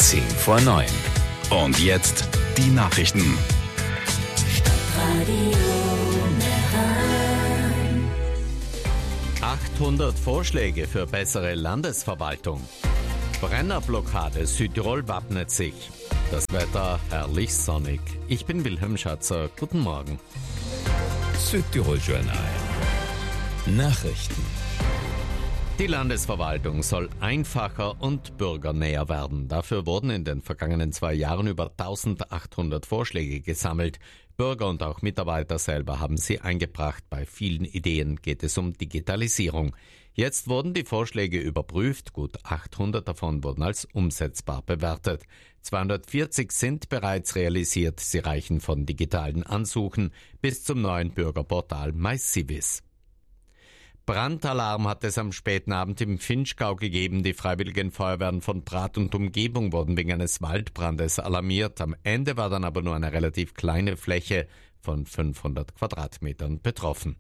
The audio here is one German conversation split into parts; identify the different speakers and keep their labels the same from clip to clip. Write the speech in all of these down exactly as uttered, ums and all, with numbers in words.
Speaker 1: Zehn vor neun. Und jetzt die Nachrichten.
Speaker 2: achthundert Vorschläge für bessere Landesverwaltung. Brennerblockade Südtirol wappnet sich. Das Wetter herrlich sonnig. Ich bin Wilhelm Schatzer. Guten Morgen.
Speaker 1: Südtirol Journal. Nachrichten.
Speaker 2: Die Landesverwaltung soll einfacher und bürgernäher werden. Dafür wurden in den vergangenen zwei Jahren über eintausendachthundert Vorschläge gesammelt. Bürger und auch Mitarbeiter selber haben sie eingebracht. Bei vielen Ideen geht es um Digitalisierung. Jetzt wurden die Vorschläge überprüft. Gut achthundert davon wurden als umsetzbar bewertet. zweihundertvierzig sind bereits realisiert. Sie reichen von digitalen Ansuchen bis zum neuen Bürgerportal MyCivis. Brandalarm hat es am späten Abend im Vinschgau gegeben. Die Freiwilligen Feuerwehren von Prat und Umgebung wurden wegen eines Waldbrandes alarmiert. Am Ende war dann aber nur eine relativ kleine Fläche von fünfhundert Quadratmetern betroffen.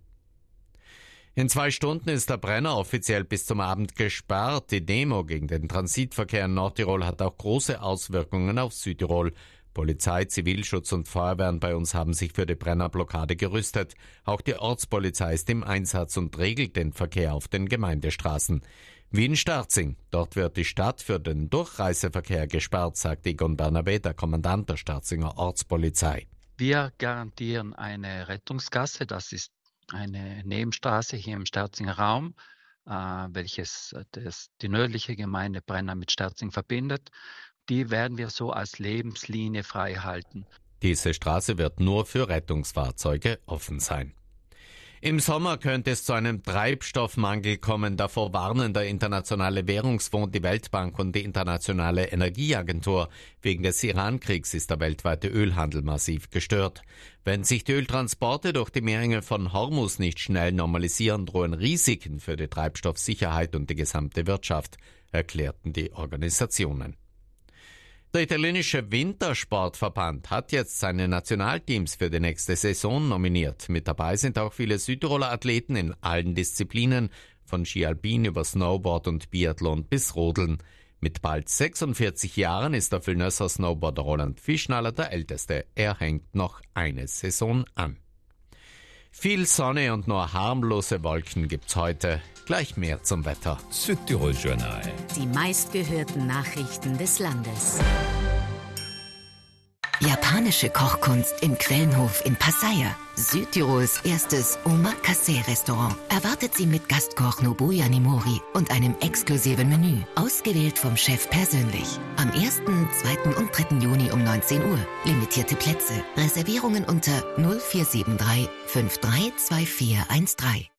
Speaker 2: In zwei Stunden ist der Brenner offiziell bis zum Abend gesperrt. Die Demo gegen den Transitverkehr in Nordtirol hat auch große Auswirkungen auf Südtirol. Polizei, Zivilschutz und Feuerwehren bei uns haben sich für die Brennerblockade gerüstet. Auch die Ortspolizei ist im Einsatz und regelt den Verkehr auf den Gemeindestraßen. Wien-Starzing. Dort wird die Stadt für den Durchreiseverkehr gesperrt, sagt Egon Bernabé, der Kommandant der Starzinger Ortspolizei.
Speaker 3: Wir garantieren eine Rettungsgasse, das ist eine Nebenstraße hier im Starzinger Raum, äh, welches das, die nördliche Gemeinde Brenner mit Starzing verbindet. Die werden wir so als Lebenslinie frei halten.
Speaker 2: Diese Straße wird nur für Rettungsfahrzeuge offen sein. Im Sommer könnte es zu einem Treibstoffmangel kommen. Davor warnen der Internationale Währungsfonds, die Weltbank und die Internationale Energieagentur. Wegen des Iran-Kriegs ist der weltweite Ölhandel massiv gestört. Wenn sich die Öltransporte durch die Meerenge von Hormuz nicht schnell normalisieren, drohen Risiken für die Treibstoffsicherheit und die gesamte Wirtschaft, erklärten die Organisationen. Der italienische Wintersportverband hat jetzt seine Nationalteams für die nächste Saison nominiert. Mit dabei sind auch viele Südtiroler Athleten in allen Disziplinen, von Ski Alpin über Snowboard und Biathlon bis Rodeln. Mit bald sechsundvierzig Jahren ist der Villeneuver Snowboarder Roland Fischnaller der Älteste. Er hängt noch eine Saison an. Viel Sonne und nur harmlose Wolken gibt's heute. Gleich mehr zum Wetter.
Speaker 1: Südtirol Journal.
Speaker 4: Die meistgehörten Nachrichten des Landes. Japanische Kochkunst im Quellenhof in Pattaya. Südtirols erstes Omakase-Restaurant erwartet Sie mit Gastkoch Nobuya Nimori und einem exklusiven Menü, ausgewählt vom Chef persönlich. Am ersten, zweiten und dritten Juni um neunzehn Uhr. Limitierte Plätze. Reservierungen unter null vier sieben drei fünf drei zwei vier eins drei.